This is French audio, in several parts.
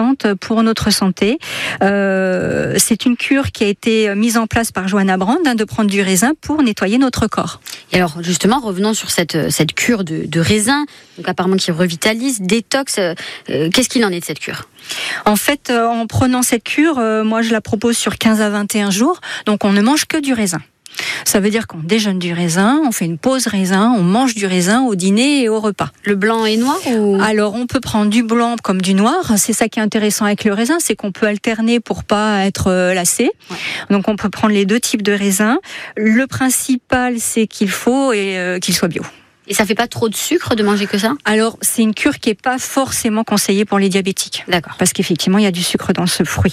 intéressante pour notre santé. C'est une cure qui a été mise en place par Johanna Brand, de prendre du raisin pour nettoyer notre corps. Et alors justement, revenons sur cette cure de raisin, donc apparemment qui revitalise, détox. Qu'est-ce qu'il en est de cette cure ? En fait, en prenant cette cure, moi je la propose sur 15 à 21 jours, donc on ne mange que du raisin. Ça veut dire qu'on déjeune du raisin, on fait une pause raisin, on mange du raisin au dîner et au repas. Le blanc et noir ou... Alors on peut prendre du blanc comme du noir. C'est ça qui est intéressant avec le raisin, c'est qu'on peut alterner pour pas être lassé. Ouais. Donc on peut prendre les deux types de raisins. Le principal, c'est qu'il faut qu'il soit bio. Et ça fait pas trop de sucre de manger que ça ? Alors, c'est une cure qui est pas forcément conseillée pour les diabétiques. D'accord. Parce qu'effectivement, il y a du sucre dans ce fruit.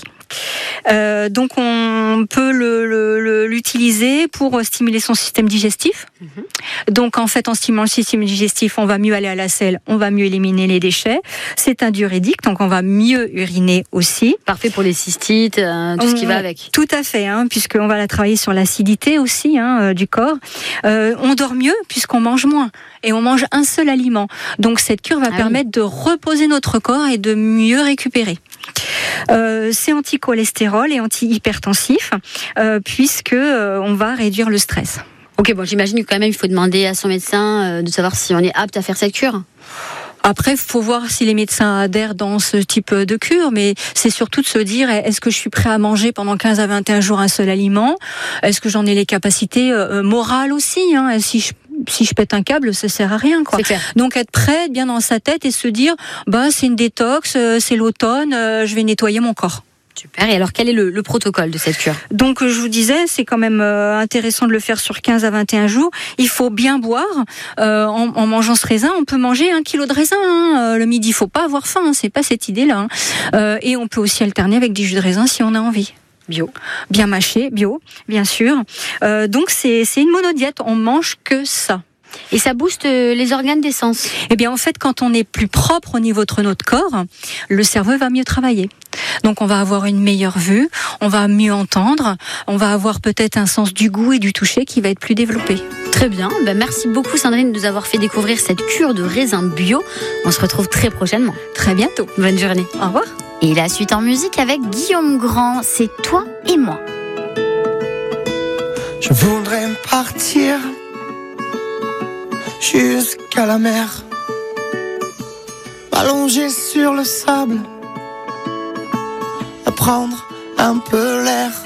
Donc, on peut l'utiliser pour stimuler son système digestif. Donc, en fait, en stimulant le système digestif, on va mieux aller à la selle, on va mieux éliminer les déchets. C'est un diurétique, donc on va mieux uriner aussi. Parfait pour les cystites, tout ce qui va avec. Tout à fait, puisqu'on va la travailler sur l'acidité aussi du corps. On dort mieux puisqu'on mange moins. Et on mange un seul aliment. Donc cette cure va permettre de reposer notre corps et de mieux récupérer. C'est anti-cholestérol et anti-hypertensif, puisque on va réduire le stress. Ok, bon, j'imagine que quand même il faut demander à son médecin de savoir si on est apte à faire cette cure. Après, il faut voir si les médecins adhèrent dans ce type de cure, mais c'est surtout de se dire, est-ce que je suis prêt à manger pendant 15 à 21 jours un seul aliment ? Est-ce que j'en ai les capacités morales aussi ? Si je pète un câble, ça sert à rien, quoi. Donc être prêt, être bien dans sa tête et se dire, c'est une détox, c'est l'automne, je vais nettoyer mon corps. Super. Et alors, quel est le protocole de cette cure ? Donc, je vous disais, c'est quand même intéressant de le faire sur 15 à 21 jours. Il faut bien boire. En mangeant ce raisin, on peut manger 1 kilo de raisin. Le midi, il faut pas avoir faim. C'est pas cette idée-là. Et on peut aussi alterner avec du jus de raisin si on a envie. Bio. Bien mâché, bio, bien sûr. Donc, c'est une monodiète. On mange que ça. Et ça booste les organes des sens. Eh bien, en fait, quand on est plus propre au niveau de notre corps, le cerveau va mieux travailler. Donc, on va avoir une meilleure vue, on va mieux entendre, on va avoir peut-être un sens du goût et du toucher qui va être plus développé. Très bien. Merci beaucoup, Sandrine, de nous avoir fait découvrir cette cure de raisin bio. On se retrouve très prochainement. Très bientôt. Bonne journée. Au revoir. Et la suite en musique avec Guillaume Grand, c'est Toi et moi. Je voudrais partir jusqu'à la mer, m'allonger sur le sable, à prendre un peu l'air.